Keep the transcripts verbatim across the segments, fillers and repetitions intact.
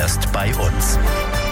hörst bei uns.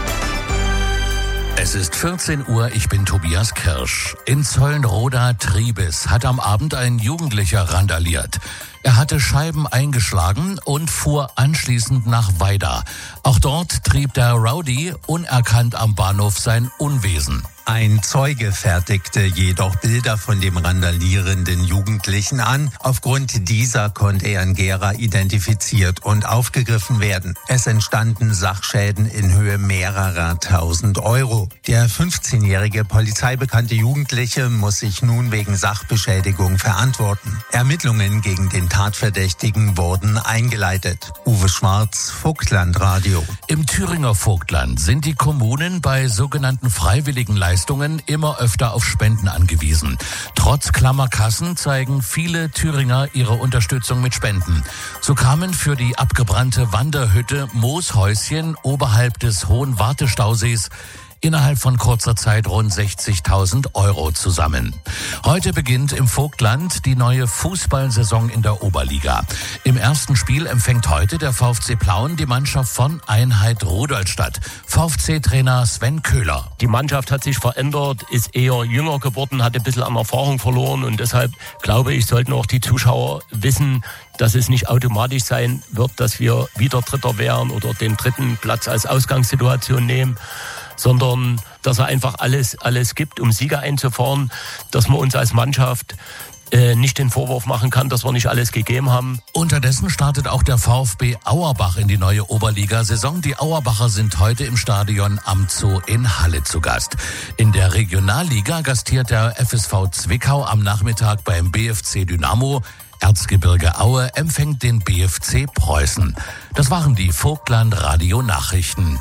Es ist vierzehn Uhr, ich bin Tobias Kirsch. In Zeulenroda-Triebes hat am Abend ein Jugendlicher randaliert. Er hatte Scheiben eingeschlagen und fuhr anschließend nach Weida. Auch dort trieb der Rowdy unerkannt am Bahnhof sein Unwesen. Ein Zeuge fertigte jedoch Bilder von dem randalierenden Jugendlichen an. Aufgrund dieser konnte er in Gera identifiziert und aufgegriffen werden. Es entstanden Sachschäden in Höhe mehrerer tausend Euro. Der fünfzehnjährige polizeibekannte Jugendliche muss sich nun wegen Sachbeschädigung verantworten. Ermittlungen gegen den Tatverdächtigen wurden eingeleitet. Uwe Schwarz, Vogtlandradio. Im Thüringer Vogtland sind die Kommunen bei sogenannten freiwilligen Leistungen immer öfter auf Spenden angewiesen. Trotz klammer Kassen zeigen viele Thüringer ihre Unterstützung mit Spenden. So kamen für die abgebrannte Wanderhütte Mooshäuschen oberhalb des Hohen Wartestausees innerhalb von kurzer Zeit rund sechzigtausend Euro zusammen. Heute beginnt im Vogtland die neue Fußballsaison in der Oberliga. Im ersten Spiel empfängt heute der VfC Plauen die Mannschaft von Einheit Rudolstadt. VfC-Trainer Sven Köhler. Die Mannschaft hat sich verändert, ist eher jünger geworden, hat ein bisschen an Erfahrung verloren und deshalb glaube ich, sollten auch die Zuschauer wissen, dass es nicht automatisch sein wird, dass wir wieder Dritter wären oder den dritten Platz als Ausgangssituation nehmen, sondern dass er einfach alles, alles gibt, um Sieger einzufahren, dass man uns als Mannschaft äh, nicht den Vorwurf machen kann, dass wir nicht alles gegeben haben. Unterdessen startet auch der VfB Auerbach in die neue Oberliga-Saison. Die Auerbacher sind heute im Stadion am Zoo in Halle zu Gast. In der Regionalliga gastiert der F S V Zwickau am Nachmittag beim B F C Dynamo. Erzgebirge Aue empfängt den B F C Preußen. Das waren die Vogtland-Radio-Nachrichten.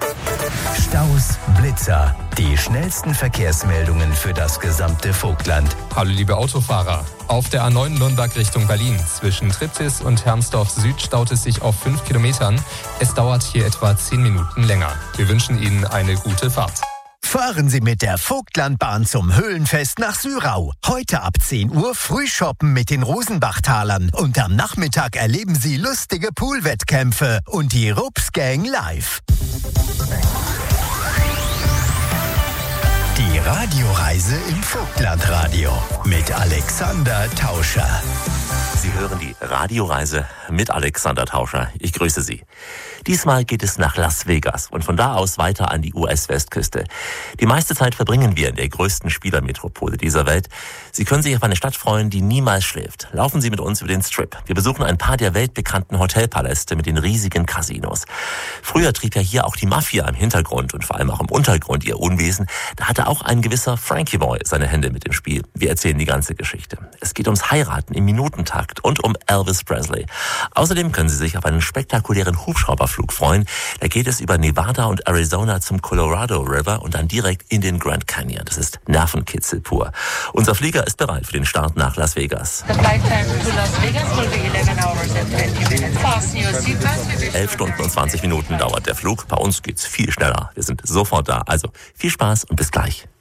Staus, Blitzer, die schnellsten Verkehrsmeldungen für das gesamte Vogtland. Hallo liebe Autofahrer. Auf der A neun Nürnberg Richtung Berlin zwischen Triptis und Hermsdorf Süd staut es sich auf fünf Kilometern. Es dauert hier etwa zehn Minuten länger. Wir wünschen Ihnen eine gute Fahrt. Fahren Sie mit der Vogtlandbahn zum Höhlenfest nach Sürau. Heute ab zehn Uhr Frühshoppen mit den Rosenbachtalern. Und am Nachmittag erleben Sie lustige Poolwettkämpfe und die Rups Gang live. Die Radioreise im Vogtlandradio mit Alexander Tauscher. Sie hören die Radioreise mit Alexander Tauscher. Ich grüße Sie. Diesmal geht es nach Las Vegas und von da aus weiter an die U S-Westküste. Die meiste Zeit verbringen wir in der größten Spielermetropole dieser Welt. Sie können sich auf eine Stadt freuen, die niemals schläft. Laufen Sie mit uns über den Strip. Wir besuchen ein paar der weltbekannten Hotelpaläste mit den riesigen Casinos. Früher trieb ja hier auch die Mafia im Hintergrund und vor allem auch im Untergrund ihr Unwesen. Da hatte auch ein gewisser Frankie Boy seine Hände mit im Spiel. Wir erzählen die ganze Geschichte. Es geht ums Heiraten im Minutentakt und um Elvis Presley. Außerdem können Sie sich auf einen spektakulären Hubschrauberflug freuen. Da geht es über Nevada und Arizona zum Colorado River und dann direkt in den Grand Canyon. Das ist Nervenkitzel pur. Unser Flieger ist bereit für den Start nach Las Vegas. elf Stunden und zwanzig Minuten dauert der Flug. Bei uns geht's viel schneller. Wir sind sofort da. Also viel Spaß und bis gleich.